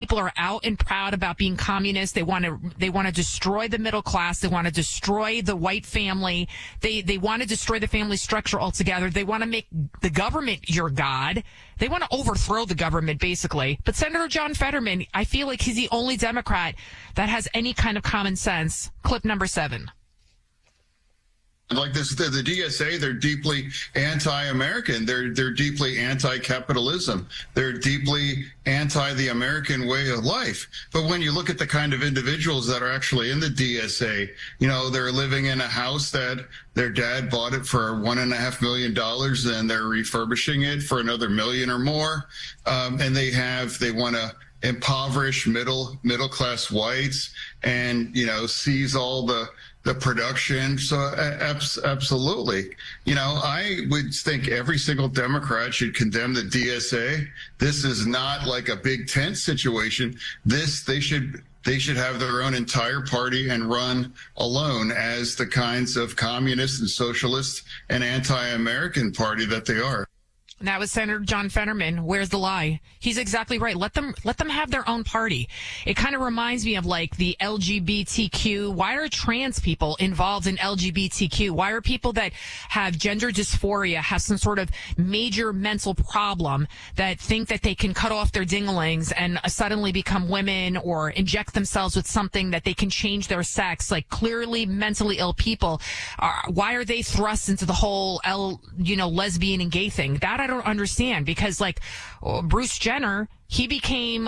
people are out and proud about being communist. They want to destroy the middle class. They want to destroy the white family. They want to destroy the family structure altogether. They want to make the government your god. They want to overthrow the government, basically. But Senator John Fetterman, I feel like he's the only Democrat that has any kind of common sense. Clip number 7. Like this, the DSA, they're deeply anti-American. They're deeply anti-capitalism. They're deeply anti the American way of life. But when you look at the kind of individuals that are actually in the DSA, they're living in a house that their dad bought it for $1.5 million, and they're refurbishing it for another $1 million or more. And they want to impoverish middle class whites and, seize all the production. So absolutely. I would think every single Democrat should condemn the DSA. This is not like a big tent situation. They should have their own entire party and run alone as the kinds of communist and socialist and anti-American party that they are. And that was Senator John Fetterman. Where's the lie? He's exactly right. Let them have their own party. It kind of reminds me of like the LGBTQ. Why are trans people involved in LGBTQ? Why are people that have gender dysphoria, have some sort of major mental problem, that think that they can cut off their dinglings and suddenly become women or inject themselves with something that they can change their sex, like clearly mentally ill people? Why are they thrust into the whole lesbian and gay thing? That I don't understand, because like Bruce Jenner, he became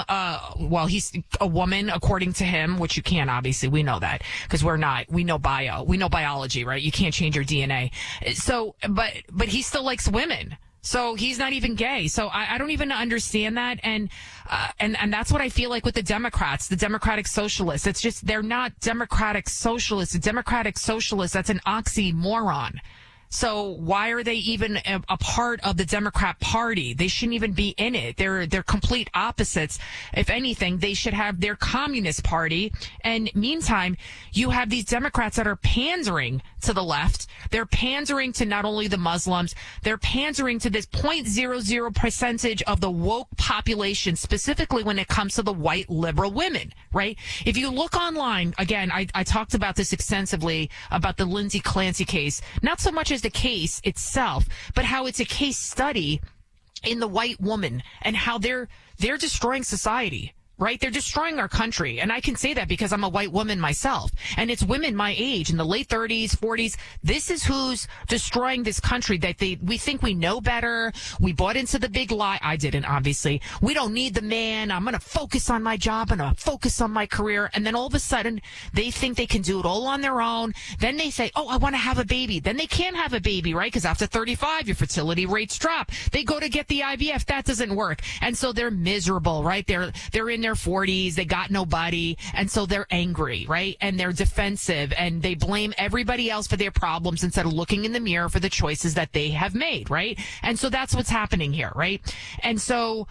he's a woman according to him, which you can't, obviously, we know that because we know biology, right? You can't change your DNA. So but he still likes women. So he's not even gay. So I don't even understand that. And that's what I feel like with the Democrats, the Democratic Socialists. It's just, they're not Democratic Socialists. A Democratic Socialist, that's an oxymoron. So why are they even a part of the Democrat Party? They shouldn't even be in it. They're complete opposites. If anything, they should have their Communist Party. And meantime, you have these Democrats that are pandering to the left. They're pandering to not only the Muslims, they're pandering to this 0.00 percentage of the woke population, specifically when it comes to the white liberal women, right? If you look online, again, I talked about this extensively, about the Lindsay Clancy case, not so much as the case itself, but how it's a case study in the white woman and how they're destroying society. Right? They're destroying our country. And I can say that because I'm a white woman myself. And it's women my age in the late 30s, 40s. This is who's destroying this country, that we think we know better. We bought into the big lie. I didn't, obviously. We don't need the man. I'm going to focus on my job. I'm going to focus on my career. And then all of a sudden, they think they can do it all on their own. Then they say, oh, I want to have a baby. Then they can't have a baby, right? Because after 35, your fertility rates drop. They go to get the IVF. That doesn't work. And so they're miserable, right? They're in their 40s, they got nobody, and so they're angry, right? And they're defensive, and they blame everybody else for their problems instead of looking in the mirror for the choices that they have made, right? And so that's what's happening here, right? And so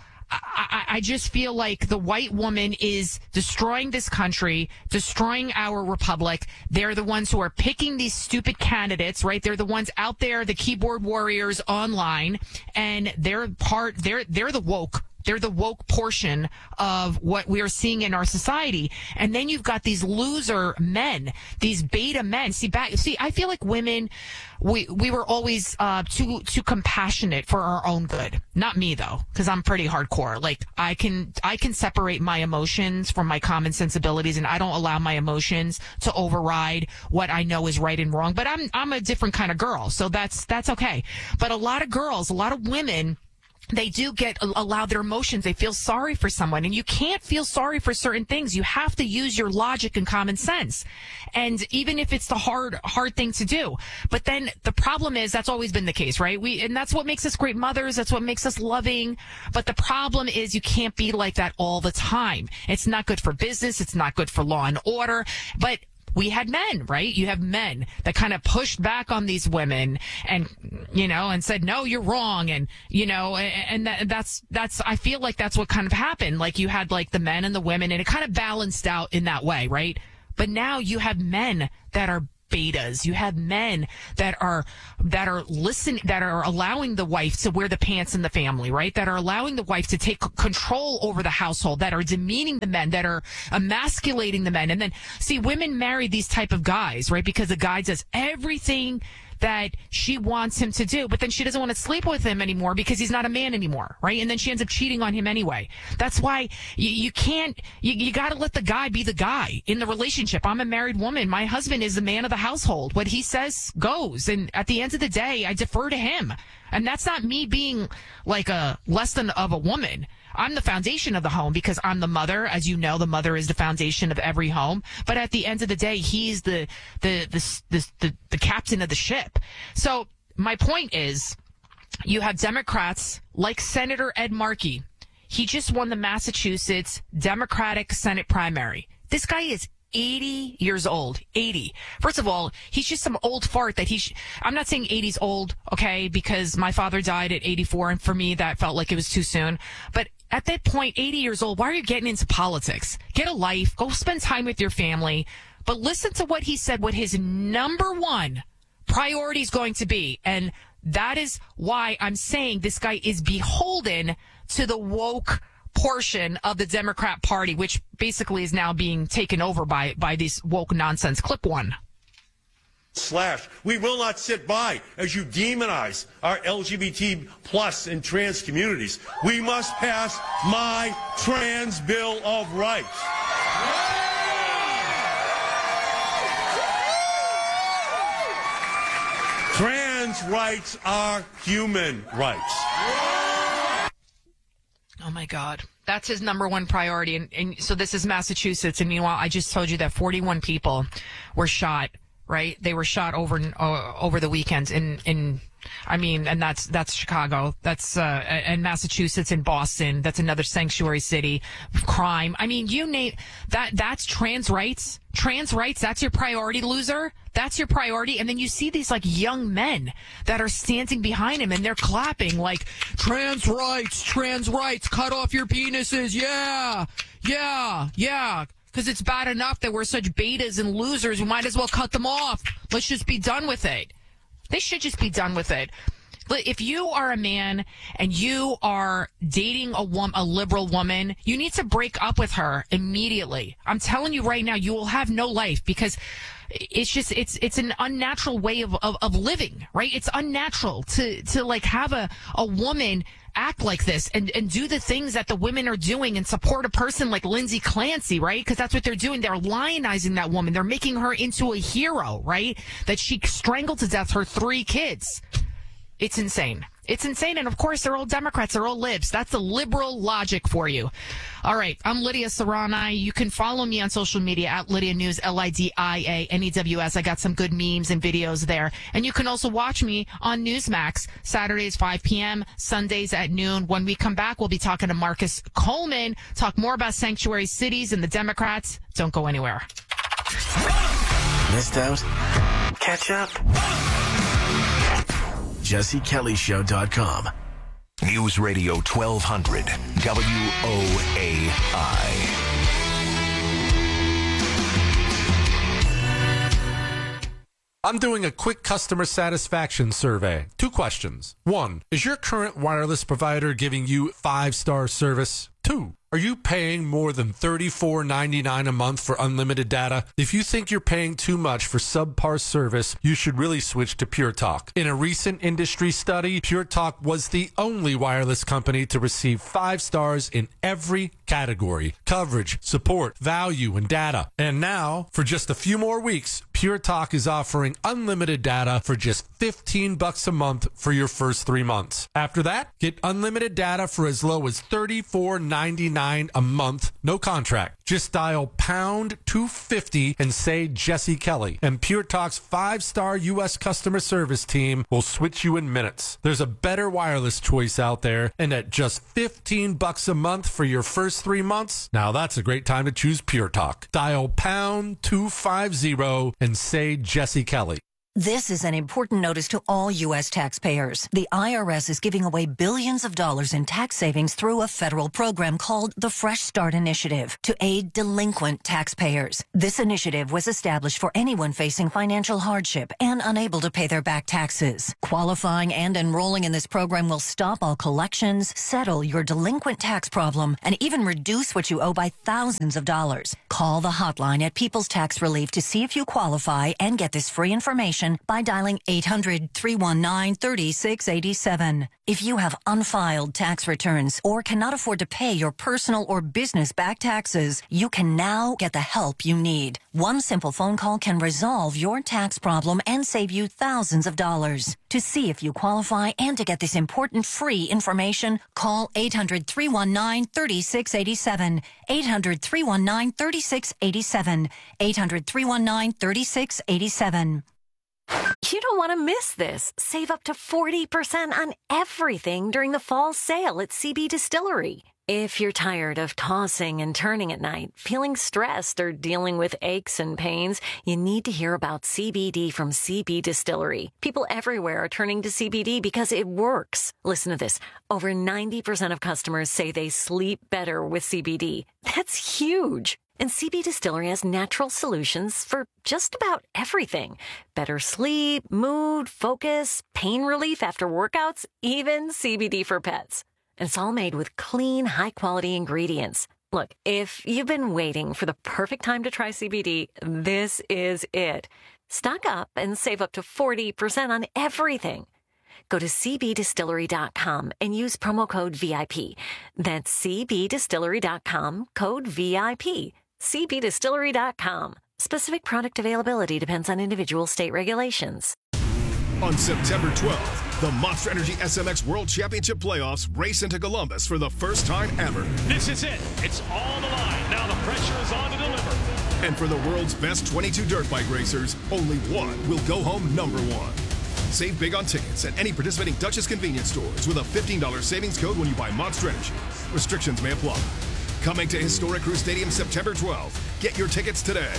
I just feel like the white woman is destroying this country, destroying our republic. They're the ones who are picking these stupid candidates, right? They're the ones out there, the keyboard warriors online, and they're the woke. They're the woke portion of what we are seeing in our society. And then you've got these loser men, these beta men. See, I feel like women, we were always too compassionate for our own good. Not me, though, because I'm pretty hardcore. Like, I can separate my emotions from my common sensibilities, and I don't allow my emotions to override what I know is right and wrong. But I'm a different kind of girl, so that's okay. But a lot of girls, a lot of women, they do allow their emotions. They feel sorry for someone, and you can't feel sorry for certain things. You have to use your logic and common sense. And even if it's the hard thing to do. But then the problem is that's always been the case, right? And that's what makes us great mothers. That's what makes us loving. But the problem is you can't be like that all the time. It's not good for business. It's not good for law and order. But we had men, right? You have men that kind of pushed back on these women and said, no, you're wrong. And, and that's, I feel like that's what kind of happened. Like you had like the men and the women, and it kind of balanced out in that way, right? But now you have men that are betas. You have men that are listening, that are allowing the wife to wear the pants in the family, right? That are allowing the wife to take control over the household, that are demeaning the men, that are emasculating the men. And then see, women marry these type of guys, right? Because the guy does everything that she wants him to do, but then she doesn't want to sleep with him anymore because he's not a man anymore, right? And then she ends up cheating on him anyway. That's why you can't, you got to let the guy be the guy in the relationship. I'm a married woman. My husband is the man of the household. What he says goes. And at the end of the day, I defer to him. And that's not me being like a less than of a woman. I'm the foundation of the home because I'm the mother. As you know, the mother is the foundation of every home. But at the end of the day, he's the captain of the ship. So my point is, you have Democrats like Senator Ed Markey. He just won the Massachusetts Democratic Senate primary. This guy is 80 years old. 80. First of all, he's just some old fart that I'm not saying 80's old, okay, because my father died at 84, and for me, that felt like it was too soon. But at that point, 80 years old, why are you getting into politics? Get a life. Go spend time with your family. But listen to what he said, what his number one priority is going to be. And that is why I'm saying this guy is beholden to the woke portion of the Democrat Party, which basically is now being taken over by this woke nonsense. Clip one. We will not sit by as you demonize our LGBT plus and trans communities. We must pass my trans Bill of Rights. Trans rights are human rights. Oh, my God. That's his number one priority. And so this is Massachusetts. And meanwhile, I just told you that 41 people were shot, right? They were shot over the weekend and that's Chicago. That's, and Massachusetts and Boston. That's another sanctuary city. Crime. I mean, you name that's trans rights. Trans rights, that's your priority, loser. That's your priority. And then you see these like young men that are standing behind him and they're clapping like, trans rights, cut off your penises. Yeah. Because it's bad enough that we're such betas and losers. We might as well cut them off. Let's just be done with it. They should just be done with it. If you are a man and you are dating a liberal woman, you need to break up with her immediately. I'm telling you right now, you will have no life because it's an unnatural way of living, right? It's unnatural to like have a woman act like this and do the things that the women are doing and support a person like Lindsay Clancy, right? Because that's what they're doing. They're lionizing that woman. They're making her into a hero, right? That she strangled to death her 3 kids. It's insane. It's insane. And of course, they're all Democrats. They're all libs. That's the liberal logic for you. All right. I'm Lydia Serrani. You can follow me on social media at Lydia News, LIDIANEWS. I got some good memes and videos there. And you can also watch me on Newsmax, Saturdays, 5 p.m., Sundays at noon. When we come back, we'll be talking to Marcus Coleman, talk more about sanctuary cities and the Democrats. Don't go anywhere. Missed out? Catch up. JesseKellyShow.com. News Radio 1200 WOAI. I'm doing a quick customer satisfaction survey. 2 questions. 1, is your current wireless provider giving you 5-star service? 2, are you paying more than $34.99 a month for unlimited data? If you think you're paying too much for subpar service, you should really switch to Pure Talk. In a recent industry study, Pure Talk was the only wireless company to receive 5 stars in every category: coverage, support, value, and data. And now, for just a few more weeks, Pure Talk is offering unlimited data for just $15 a month for your first 3 months. After that, get unlimited data for as low as $34.99 a month, no contract. Just dial pound 250 and say Jesse Kelly, and Pure Talk's 5-star U.S. customer service team will switch you in minutes. There's a better wireless choice out there, and at just $15 a month for your first 3 months, now that's a great time to choose Pure Talk. Dial pound 250 and say Jesse Kelly. This is an important notice to all U.S. taxpayers. The IRS is giving away billions of dollars in tax savings through a federal program called the Fresh Start Initiative to aid delinquent taxpayers. This initiative was established for anyone facing financial hardship and unable to pay their back taxes. Qualifying and enrolling in this program will stop all collections, settle your delinquent tax problem, and even reduce what you owe by thousands of dollars. Call the hotline at People's Tax Relief to see if you qualify and get this free information by dialing 800-319-3687. If you have unfiled tax returns or cannot afford to pay your personal or business back taxes, you can now get the help you need. One simple phone call can resolve your tax problem and save you thousands of dollars. To see if you qualify and to get this important free information, call 800-319-3687. 800-319-3687. 800-319-3687. You don't want to miss this. Save up to 40% on everything during the fall sale at CB Distillery. If you're tired of tossing and turning at night, feeling stressed, or dealing with aches and pains, you need to hear about CBD from CB Distillery. People everywhere are turning to CBD because it works. Listen to this. Over 90% of customers say they sleep better with CBD. That's huge. And CB Distillery has natural solutions for just about everything. Better sleep, mood, focus, pain relief after workouts, even CBD for pets. And it's all made with clean, high-quality ingredients. Look, if you've been waiting for the perfect time to try CBD, this is it. Stock up and save up to 40% on everything. Go to cbdistillery.com and use promo code VIP. That's cbdistillery.com, code VIP. cbdistillery.com. Specific product availability depends on individual state regulations. On September 12th, the Monster Energy SMX World Championship Playoffs race into Columbus for the first time ever. This is it. It's on the line. Now the pressure is on to deliver. And for the world's best 22 dirt bike racers, only one will go home number one. Save big on tickets at any participating Dutchess convenience stores with a $15 savings code when you buy Monster Energy. Restrictions may apply. Coming to Historic Crew Stadium September 12th. Get your tickets today.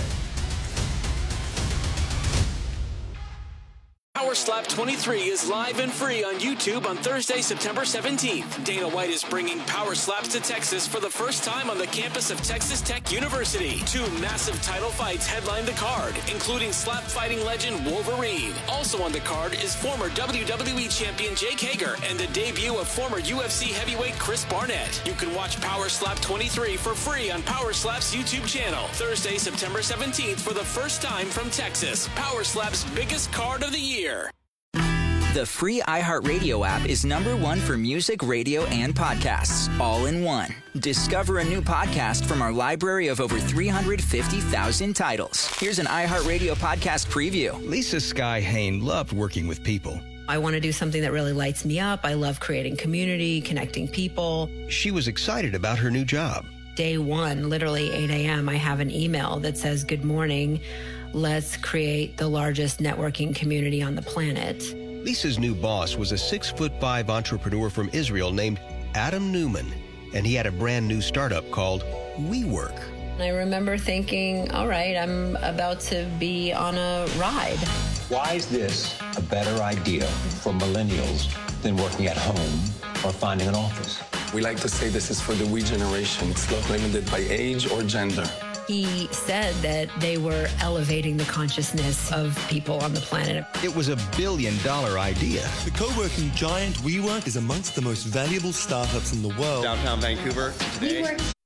Power Slap 23 is live and free on YouTube on Thursday, September 17th. Dana White is bringing Power Slaps to Texas for the first time on the campus of Texas Tech University. 2 massive title fights headline the card, including slap fighting legend Wolverine. Also on the card is former WWE champion Jake Hager and the debut of former UFC heavyweight Chris Barnett. You can watch Power Slap 23 for free on Power Slap's YouTube channel. Thursday, September 17th for the first time from Texas. Power Slap's biggest card of the year. The free iHeartRadio app is #1 for music, radio, and podcasts, all in one. Discover a new podcast from our library of over 350,000 titles. Here's an iHeartRadio podcast preview. Lisa Sky Hain loved working with people. I want to do something that really lights me up. I love creating community, connecting people. She was excited about her new job. Day one, literally 8 a.m., I have an email that says, "Good morning. Let's create the largest networking community on the planet." Lisa's new boss was a 6'5" entrepreneur from Israel named Adam Newman, and he had a brand new startup called WeWork. I remember thinking, all right, I'm about to be on a ride. Why is this a better idea for millennials than working at home or finding an office? We like to say this is for the we generation. It's not limited by age or gender. He said that they were elevating the consciousness of people on the planet. It was $1 billion idea. The co-working giant WeWork is amongst the most valuable startups in the world. Downtown Vancouver today.